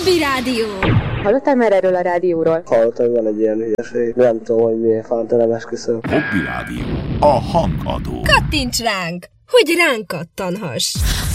Hobby Rádió! Hallottál már erről a rádióról? Hallottam, hogy van egy ilyen hülyeség. Nem tudom, hogy milyen fántelem esküszöm. Hobby Rádió. A hangadó. Kattints ránk, hogy ránk kattanhass!